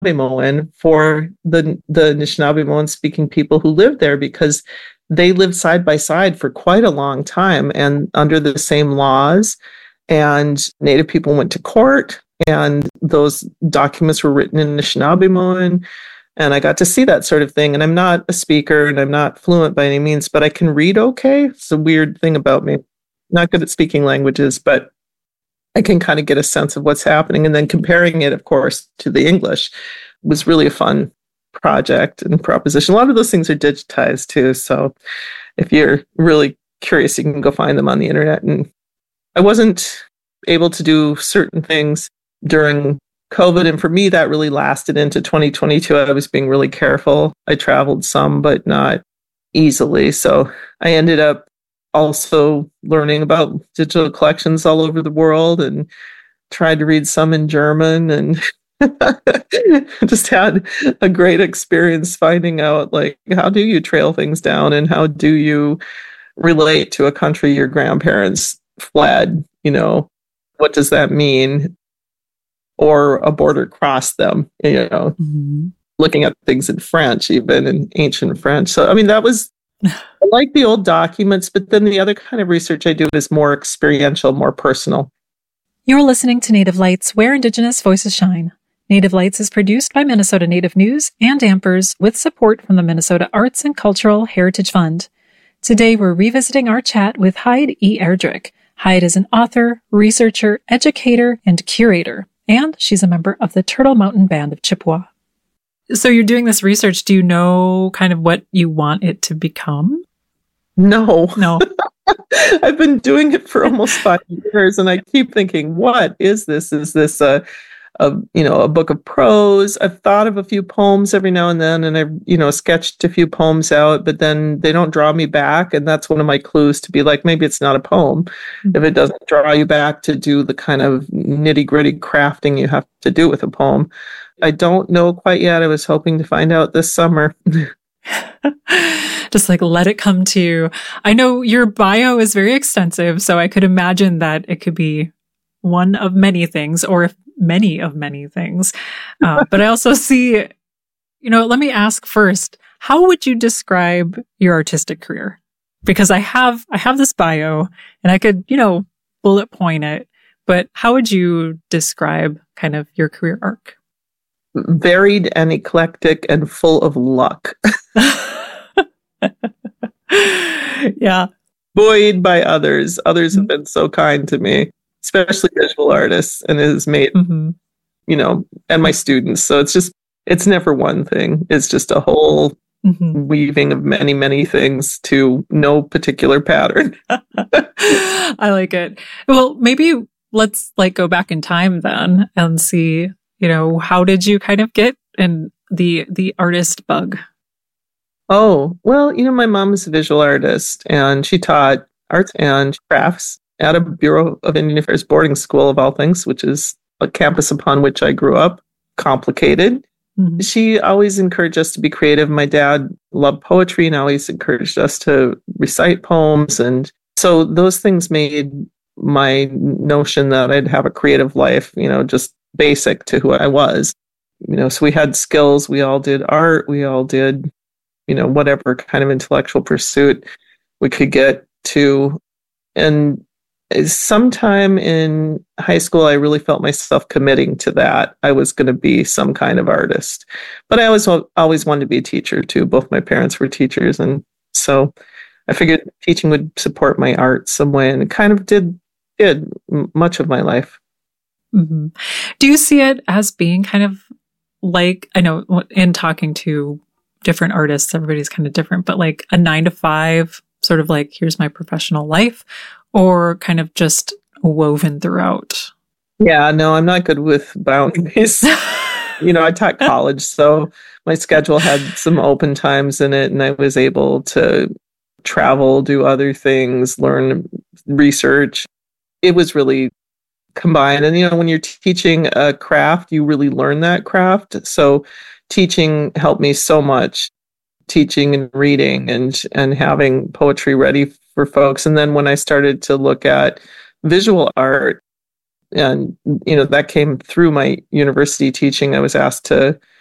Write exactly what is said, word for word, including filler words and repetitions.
Anishinaabe for the the Anishinaabe speaking people who lived there, because they lived side by side for quite a long time and under the same laws. And Native people went to court, and those documents were written in Anishinaabe. And I got to see that sort of thing. And I'm not a speaker and I'm not fluent by any means, but I can read okay. It's a weird thing about me. Not good at speaking languages, but I can kind of get a sense of what's happening. And then comparing it, of course, to the English was really a fun project and proposition. A lot of those things are digitized too. So if you're really curious, you can go find them on the internet. And I wasn't able to do certain things during COVID. And for me, that really lasted into twenty twenty-two. I was being really careful. I traveled some, but not easily. So I ended up also learning about digital collections all over the world and tried to read some in German, and just had a great experience finding out, like, how do you trail things down and how do you relate to a country your grandparents fled? You know, what does that mean? Or a border crossed them, you know, mm-hmm. looking at things in French, even in ancient French. So, I mean, that was, I like the old documents, but then the other kind of research I do is more experiential, more personal. You're listening to Native Lights, where Indigenous voices shine. Native Lights is produced by Minnesota Native News and Dampers with support from the Minnesota Arts and Cultural Heritage Fund. Today, we're revisiting our chat with Hyde E. Erdrich. Hyde is an author, researcher, educator, and curator. And she's a member of the Turtle Mountain Band of Chippewa. So you're doing this research. Do you know kind of what you want it to become? No. No. I've been doing it for almost five years, and I keep thinking, what is this? Is this a, a, you know, a book of prose? I've thought of a few poems every now and then, and I've, you know, sketched a few poems out, but then they don't draw me back. And that's one of my clues to be like, maybe it's not a poem. Mm-hmm. If it doesn't draw you back to do the kind of nitty gritty crafting you have to do with a poem. I don't know quite yet. I was hoping to find out this summer. Just like let it come to you. I know your bio is very extensive, so I could imagine that it could be one of many things, or if many of many things. Uh, but I also see, you know, let me ask first, how would you describe your artistic career? Because I have, I have this bio and I could, you know, bullet point it, but how would you describe kind of your career arc? Varied and eclectic and full of luck. Yeah. Buoyed by others. Others have been so kind to me, especially visual artists, and it has made, mm-hmm. you know, and my students. So it's just, it's never one thing. It's just a whole mm-hmm. weaving of many, many things to no particular pattern. I like it. Well, maybe let's like go back in time then and see, you know, how did you kind of get in the, the artist bug? Oh, well, you know, my mom is a visual artist, and she taught arts and crafts at a Bureau of Indian Affairs boarding school, of all things, which is a campus upon which I grew up. Complicated. Mm-hmm. She always encouraged us to be creative. My dad loved poetry and always encouraged us to recite poems. And so those things made my notion that I'd have a creative life, you know, just basic to who I was. You know, so we had skills. We all did art. We all did, you know, whatever kind of intellectual pursuit we could get to. And sometime in high school, I really felt myself committing to that. I was going to be some kind of artist. But I always, always wanted to be a teacher, too. Both my parents were teachers. And so I figured teaching would support my art some way. And it kind of did, did much of my life. Mm-hmm. Do you see it as being kind of like, I know in talking to different artists, everybody's kind of different, but like a nine to five, sort of like, here's my professional life, or kind of just woven throughout? Yeah, no, I'm not good with boundaries. You know, I taught college, so my schedule had some open times in it, and I was able to travel, do other things, learn research. It was really combined. And, you know, when you're teaching a craft, you really learn that craft. So teaching helped me so much, teaching and reading and and having poetry ready for folks. And then when I started to look at visual art, and, you know, that came through my university teaching. I was asked to